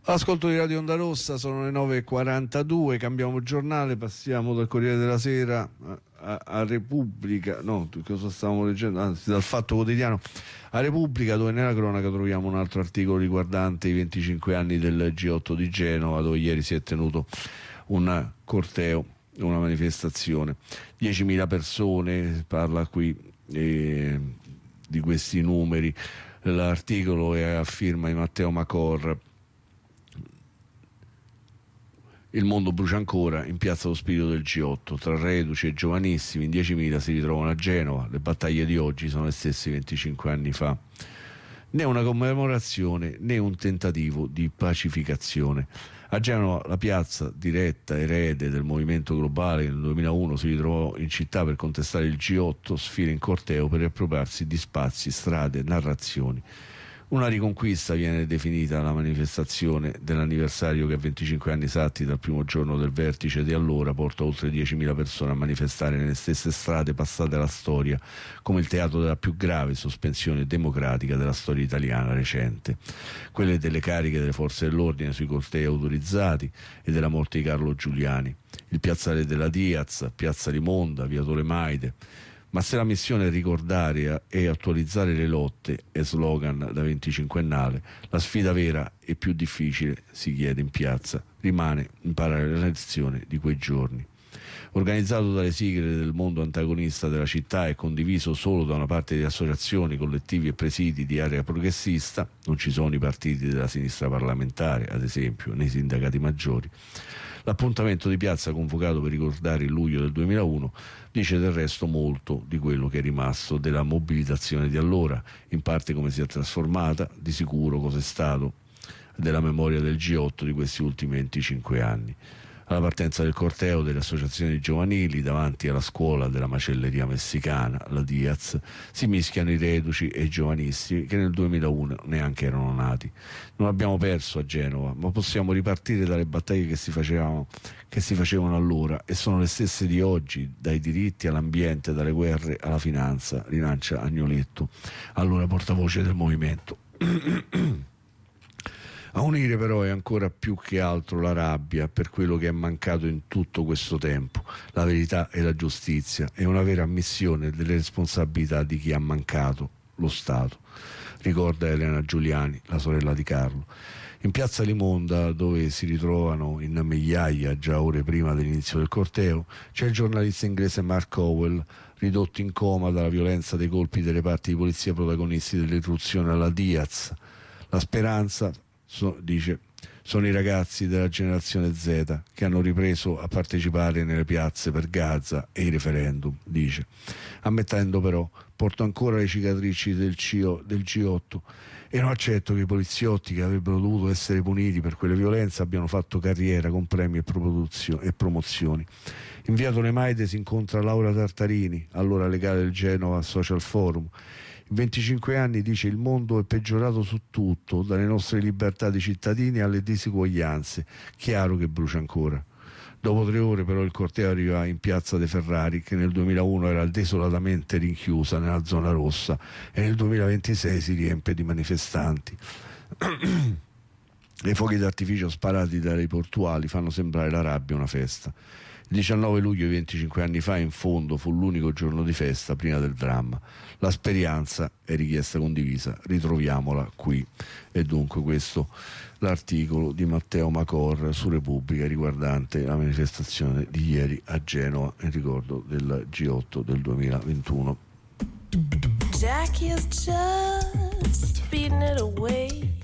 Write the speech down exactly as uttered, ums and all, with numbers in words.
Ascolto di Radio Onda Rossa, sono le nove e quarantadue, cambiamo giornale, passiamo dal Corriere della Sera a, a, a Repubblica, no, cosa stavamo leggendo? Anzi, dal Fatto Quotidiano a Repubblica, dove nella cronaca troviamo un altro articolo riguardante i venticinque anni del G otto di Genova, dove ieri si è tenuto un corteo, una manifestazione, diecimila persone, parla qui eh, di questi numeri. L'articolo è a firma di Matteo Macor. Il mondo brucia ancora, in piazza lo spirito del G otto, tra reduci e giovanissimi, in diecimila si ritrovano a Genova, le battaglie di oggi sono le stesse venticinque anni fa. Né una commemorazione né un tentativo di pacificazione. A Genova la piazza, diretta erede del movimento globale che nel duemilauno si ritrovò in città per contestare il G otto, sfila in corteo per appropriarsi di spazi, strade, narrazioni. Una riconquista viene definita la manifestazione dell'anniversario che a venticinque anni esatti dal primo giorno del vertice di allora porta oltre diecimila persone a manifestare nelle stesse strade passate alla storia come il teatro della più grave sospensione democratica della storia italiana recente, quelle delle cariche delle forze dell'ordine sui cortei autorizzati e della morte di Carlo Giuliani, il piazzale della Diaz, piazza Limonda, via Tolemaide. Ma se la missione è ricordare e attualizzare le lotte è slogan da venticinquennale, la sfida vera e più difficile, si chiede in piazza, rimane imparare la lezione di quei giorni. Organizzato dalle sigle del mondo antagonista della città e condiviso solo da una parte di associazioni, collettivi e presidi di area progressista, non ci sono i partiti della sinistra parlamentare, ad esempio, nei sindacati maggiori. L'appuntamento di piazza convocato per ricordare il luglio del duemilauno dice del resto molto di quello che è rimasto della mobilitazione di allora, in parte come si è trasformata, di sicuro cosa è stato della memoria del G otto di questi ultimi venticinque anni. Alla partenza del corteo delle associazioni giovanili davanti alla scuola della macelleria messicana, la Diaz, si mischiano i reduci e i giovanissimi che nel duemilauno neanche erano nati. Non abbiamo perso a Genova, ma possiamo ripartire dalle battaglie che si facevano, che si facevano allora e sono le stesse di oggi, dai diritti all'ambiente, dalle guerre alla finanza, rilancia Agnoletto, allora portavoce del movimento. A unire però è ancora più che altro la rabbia per quello che è mancato in tutto questo tempo, la verità e la giustizia, e una vera ammissione delle responsabilità di chi ha mancato, lo Stato, ricorda Elena Giuliani, la sorella di Carlo. In piazza Limonda, dove si ritrovano in migliaia già ore prima dell'inizio del corteo, c'è il giornalista inglese Mark Howell, ridotto in coma dalla violenza dei colpi delle parti di polizia protagonisti dell'irruzione alla Diaz. La speranza, So, dice, sono i ragazzi della generazione Z che hanno ripreso a partecipare nelle piazze per Gaza e i referendum, dice, ammettendo però porto ancora le cicatrici del, C O, del G otto e non accetto che i poliziotti che avrebbero dovuto essere puniti per quelle violenze abbiano fatto carriera con premi e, e promozioni. In via Tolemaide si incontra Laura Tartarini, allora legale del Genova Social Forum. In venticinque anni, dice, il mondo è peggiorato su tutto, dalle nostre libertà di cittadini alle disuguaglianze. Chiaro che brucia ancora. Dopo tre ore però il corteo arriva in piazza De Ferrari, che nel duemilauno era desolatamente rinchiusa nella zona rossa e nel duemilaventisei si riempie di manifestanti. I fuochi d'artificio sparati dai portuali fanno sembrare la rabbia una festa. Il diciannove luglio, venticinque anni fa, in fondo fu l'unico giorno di festa prima del dramma. La speranza è richiesta condivisa, ritroviamola qui. E dunque questo l'articolo di Matteo Macor su Repubblica riguardante la manifestazione di ieri a Genova in ricordo del G otto del duemilaventuno. Jack is just speeding it away.